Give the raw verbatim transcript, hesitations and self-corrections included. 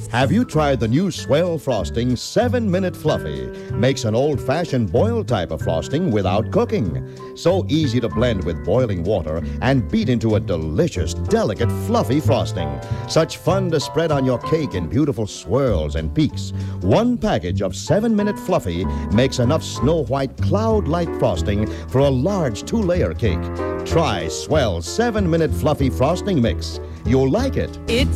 Have you tried the new Swell Frosting seven minute Fluffy? Makes an old-fashioned boiled type of frosting without cooking. So easy to blend with boiling water and beat into a delicious, delicate, fluffy frosting. Such fun to spread on your cake in beautiful swirls and peaks. One package of seven minute Fluffy makes enough Snow White cloud-like frosting for a large two-layer cake. Try Swell seven minute Fluffy Frosting Mix. You'll like it. It's